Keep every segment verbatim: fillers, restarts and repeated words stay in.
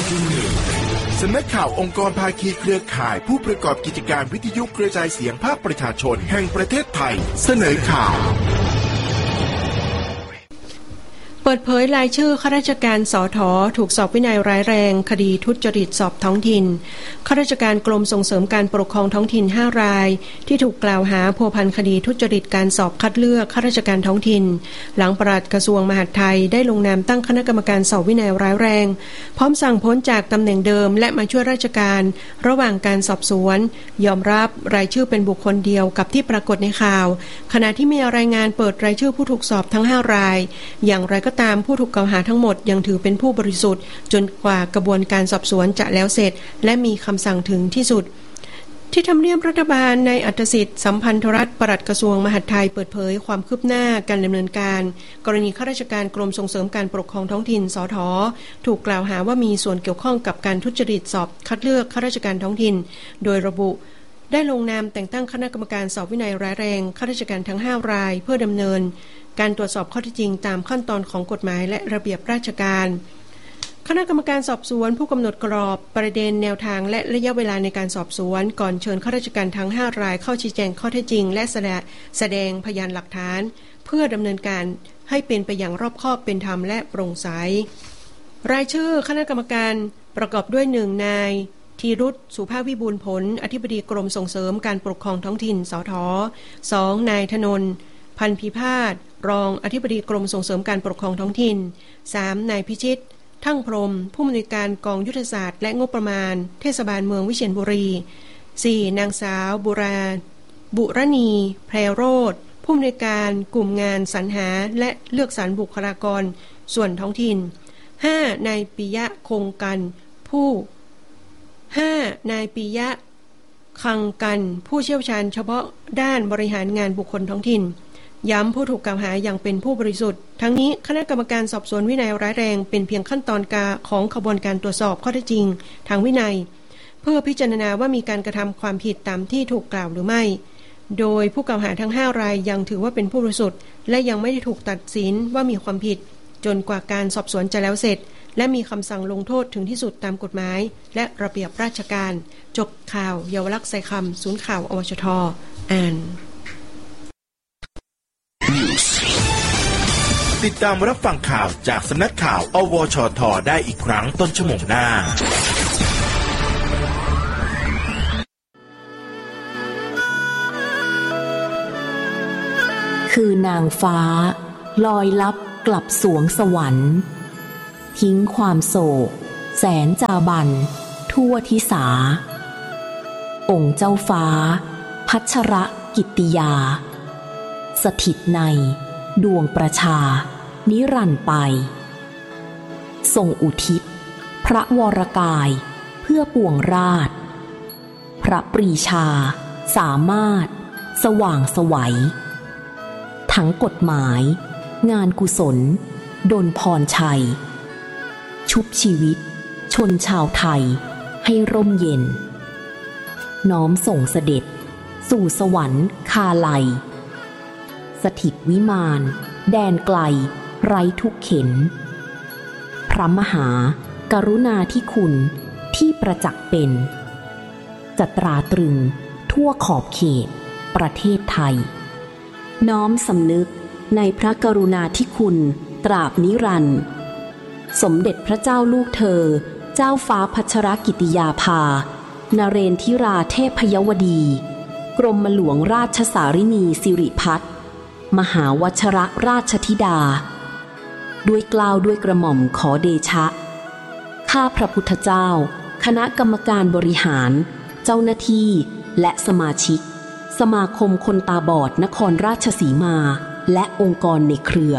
สำนักข่าวองค์กรภาคีเครือข่ายผู้ประกอบกิจการวิทยุกระจายเสียงภาคประชาชนแห่งประเทศไทยเสนอข่าวเปิดเผยรายชื่อข้าราชการสฐ.ถูกสอบวินัยร้ายแรงคดีทุจริตสอบท้องถิ่นข้าราชการกรมส่งเสริมการปกครองท้องถิ่นห้ารายที่ถูกกล่าวหาพัวพันคดีทุจริตการสอบคัดเลือกข้าราชการท้องถิ่นหลังปลัดกระทรวงมหาดไทยได้ลงนามตั้งคณะกรรมการสอบวินัยร้ายแรงพร้อมสั่งพ้นจากตำแหน่งเดิมและมาช่วยราชการระหว่างการสอบสวนยอมรับรายชื่อเป็นบุคคลเดียวกับที่ปรากฏในข่าวขณะที่มีรายงานเปิดรายชื่อผู้ถูกสอบทั้งห้ารายอย่างไรก็ตามผู้ถูกกล่าวหาทั้งหมดยังถือเป็นผู้บริสุทธิ์จนกว่ากระบวนการสอบสวนจะแล้วเสร็จและมีคำสั่งถึงที่สุดที่ทำเนียบรัฐบาลในอัตสิทธิ์สัมพันธรัฐปลัดกระทรวงมหาดไทยเปิดเผยความคืบหน้าการดำเนินการกรณีข้าราชการกรมส่งเสริมการปกครองท้องถิ่นสฐ.ถูกกล่าวหาว่ามีส่วนเกี่ยวข้องกับการทุจริตสอบคัดเลือกข้าราชการท้องถิ่นโดยระบุได้ลงนามแต่งตั้งคณะกรรมการสอบวินัยร้ายแรงข้าราชการทั้งห้ารายเพื่อดำเนินการตรวจสอบข้อเท็จจริงตามขั้นตอนของกฎหมายและระเบียบราชการคณะกรรมการสอบสวนผู้กำหนดกรอบประเด็นแนวทางและระยะเวลาในการสอบสวนก่อนเชิญข้าราชการทั้งห้ารายเข้าชี้แจงข้อเท็จจริงและแสดงพยานหลักฐานเพื่อดำเนินการให้เป็นไปอย่างรอบคอบเป็นธรรมและโปร่งใสรายชื่อคณะกรรมการประกอบด้วยหนึ่งนายธีรุตสุภาพวิบูลย์ผลอธิบดีกรมส่งเสริมการปกครองท้องถิ่นสฐ.สองนายธนนท์พันพิพาทรองอธิบดีกรมส่งเสริมการปกครองท้องถิ่นสามนายพิชิตทั้งพรหมผู้อำนวยการกองยุทธศาสตร์และงบประมาณเทศบาลเมืองวิเชียรบุรีสี่นางสาวบุราบุรณีแพรโรจน์ผู้อำนวยการกลุ่มงานสรรหาและเลือกสรรบุคลากรส่วนท้องถิ่นห้านายปิยะคงกันผู้ห้านายปิยะคังกันผู้เชี่ยวชาญเฉพาะด้านบริหารงานบุคคลท้องถิ่นย้ำผู้ถูกกล่าวหาอย่างเป็นผู้บริสุทธิ์ทั้งนี้คณะกรรมการสอบสวนวินัยร้ายแรงเป็นเพียงขั้นตอนการของขบวนการตรวจสอบข้อเท็จจริงทางวินัยเพื่อพิจารณาว่ามีการกระทำความผิดตามที่ถูกกล่าวหรือไม่โดยผู้กล่าวหาทั้งห้ารายยังถือว่าเป็นผู้บริสุทธิ์และยังไม่ได้ถูกตัดสินว่ามีความผิดจนกว่าการสอบสวนจะแล้วเสร็จและมีคำสั่งลงโทษถึงที่สุดตามกฎหมายและระเบียบราชการจบข่าวเยาวลักษณ์ใส่คำศูนย์ข่าวอวชท.อ่านติดตามรับฟังข่าวจากสำนักข่าวอวชท.ได้อีกครั้งต้นชั่วโมงหน้าคือนางฟ้าลอยลับกลับสวงสวรรค์ทิ้งความโศกแสนจาบันทั่วทิสาองค์เจ้าฟ้าพัชรกิตติยาสถิตในดวงประชานิรันดร์ไปทรงอุทิศพระวรกายเพื่อปวงราชพระปรีชาสามารถสว่างไสวทั้งกฎหมายงานกุศลดลพรชัยชุบชีวิตชนชาวไทยให้ร่มเย็นน้อมส่งเสด็จสู่สวรรค์คาไลสถิตวิมานแดนไกลไร้ทุกเข็นพระมหากรุณาธิคุณที่ประจักษ์เป็นจะตราตรึงทั่วขอบเขตประเทศไทยน้อมสำนึกในพระกรุณาธิคุณตราบนิรันดร์สมเด็จพระเจ้าลูกเธอเจ้าฟ้าพัชรกิติยาภานเรนทิราเทพยวดีกรมหลวงราชสารินีสิริพัฒน์มหาวชรราชธิดาด้วยเกล้าด้วยกระหม่อมขอเดชะข้าพระพุทธเจ้าคณะกรรมการบริหารเจ้าหน้าที่และสมาชิกสมาคมคนตาบอดนครราชสีมาและองค์กรในเครือ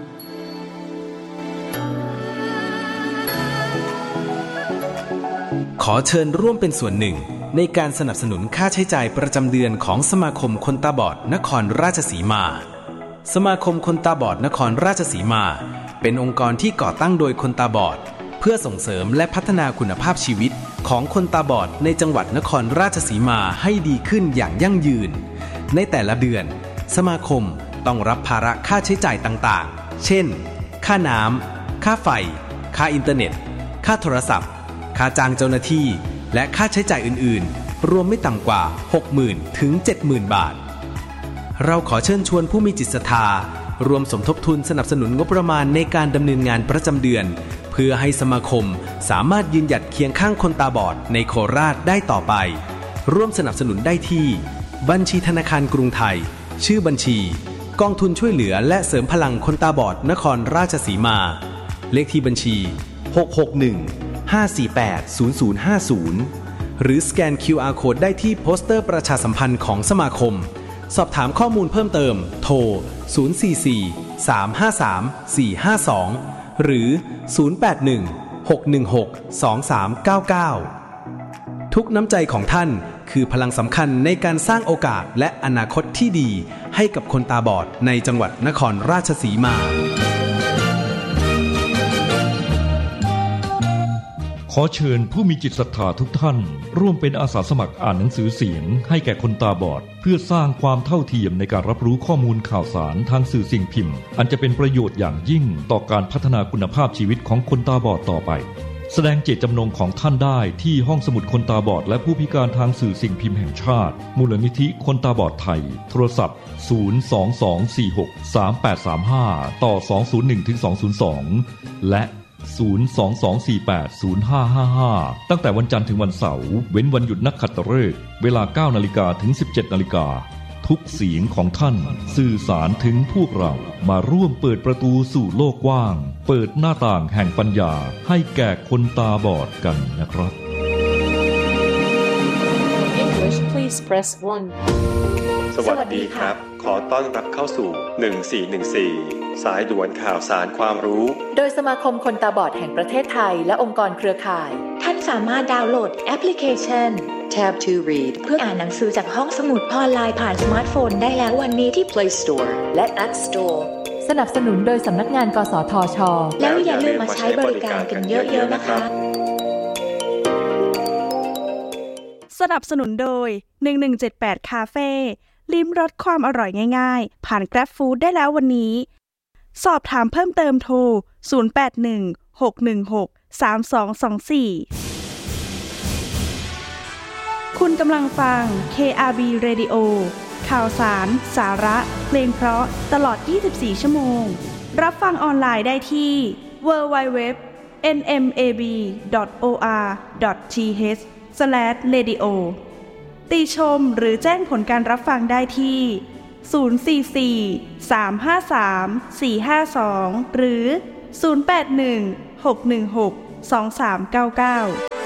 ขอเชิญร่วมเป็นส่วนหนึ่งในการสนับสนุนค่าใช้จ่ายประจำเดือนของสมาคมคนตาบอดนครราชสีมาสมาคมคนตาบอดนครราชสีมาเป็นองค์กรที่ก่อตั้งโดยคนตาบอดเพื่อส่งเสริมและพัฒนาคุณภาพชีวิตของคนตาบอดในจังหวัดนครราชสีมาให้ดีขึ้นอย่างยั่งยืนในแต่ละเดือนสมาคมต้องรับภาระค่าใช้จ่ายต่างๆเช่นค่าน้ำค่าไฟค่าอินเทอร์เน็ตค่าโทรศัพท์ค่าจ้างเจ้าหน้าที่และค่าใช้จ่ายอื่นๆรวมไม่ต่ำกว่า หกหมื่น ถึง เจ็ดหมื่น บาทเราขอเชิญชวนผู้มีจิตศรัทธารวมสมทบทุนสนับสนุนงบประมาณในการดำเนินงานประจำเดือนเพื่อให้สมาคมสามารถยืนหยัดเคียงข้างคนตาบอดในโคราชได้ต่อไปร่วมสนับสนุนได้ที่บัญชีธนาคารกรุงไทยชื่อบัญชีกองทุนช่วยเหลือและเสริมพลังคนตาบอดนครราชสีมาเลขที่บัญชีหก หก หนึ่ง ห้า สี่ แปด ศูนย์ ศูนย์ ห้า ศูนย์หรือสแกน คิว อาร์ Code ได้ที่โปสเตอร์ประชาสัมพันธ์ของสมาคมสอบถามข้อมูลเพิ่มเติมโทรศูนย์ สี่ สี่ สาม ห้า สาม สี่ ห้า สองหรือศูนย์ แปด หนึ่ง หก หนึ่ง หก สอง สาม เก้า เก้าทุกน้ำใจของท่านคือพลังสำคัญในการสร้างโอกาสและอนาคตที่ดีให้กับคนตาบอดในจังหวัดนครราชสีมาขอเชิญผู้มีจิตศรัทธาทุกท่านร่วมเป็นอาสาสมัครอ่านหนังสือเสียงให้แก่คนตาบอดเพื่อสร้างความเท่าเทียมในการรับรู้ข้อมูลข่าวสารทางสื่อสิ่งพิมพ์อันจะเป็นประโยชน์อย่างยิ่งต่อการพัฒนาคุณภาพชีวิตของคนตาบอดต่อไปแสดงเจตจำนงของท่านได้ที่ห้องสมุดคนตาบอดและผู้พิการทางสื่อสิ่งพิมพ์แห่งชาติมูลนิธิคนตาบอดไทยโทรศัพท์ศูนย์ สอง สอง สี่ หก สาม แปด สาม ห้าต่อสองศูนย์หนึ่งถึงสองศูนย์สองและศูนย์ สอง สอง สี่ แปด ศูนย์ ห้า ห้า ห้าตั้งแต่วันจันทร์ถึงวันเสาร์เว้นวันหยุดนักขัตฤกษ์เวลา เก้านาฬิกา ถึง สิบเจ็ดนาฬิกาทุกเสียงของท่านสื่อสารถึงพวกเรามาร่วมเปิดประตูสู่โลกกว้างเปิดหน้าต่างแห่งปัญญาให้แก่คนตาบอดกันนะครับ English please press one สวัสดีครับขอต้อนรับเข้าสู่หนึ่งสี่หนึ่งสี่สายด่วนข่าวสารความรู้โดยสมาคมคนตาบอดแห่งประเทศไทยและองค์กรเครือข่ายท่านสามารถดาวน์โหลดแอปพลิเคชัน Tab to Read เพื่ออ่านหนังสือจากห้องสมุดออนไลน์ผ่านสมาร์ทโฟนได้แล้ววันนี้ที่ Play Store และ App Store สนับสนุนโดยสำนักงานกสทช. แล้วอย่าลืมมาใช้บริการกันเยอะๆนะคะสนับสนุนโดยหนึ่งหนึ่งเจ็ดแปดคาเฟ่ลิ้มรสความอร่อยง่ายๆผ่าน Grab Food ได้แล้ววันนี้สอบถามเพิ่มเติมโทรศูนย์ แปด หนึ่ง หก หนึ่ง หก สาม สอง สอง สี่คุณกำลังฟัง เค อาร์ บี Radio ข่าวสารสาระเพลงเพราะตลอดยี่สิบสี่ชั่วโมงรับฟังออนไลน์ได้ที่ ดับเบิลยู ดับเบิลยู ดับเบิลยู ดอท เอ็น เอ็ม เอ บี ดอท โอ อาร์ ดอท ที เอช สแลช เรดิโอ ติชมหรือแจ้งผลการรับฟังได้ที่ศูนย์ สี่ สี่ สาม ห้า สาม สี่ ห้า สองหรือศูนย์ แปด หนึ่ง หก หนึ่ง หก สอง สาม เก้า เก้า